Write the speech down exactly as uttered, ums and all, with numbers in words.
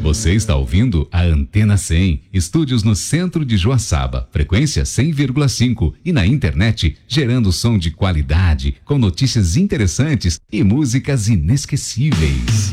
Você está ouvindo a Antena cem, estúdios no centro de Joaçaba, frequência cem vírgula cinco e na internet, gerando som de qualidade, com notícias interessantes e músicas inesquecíveis.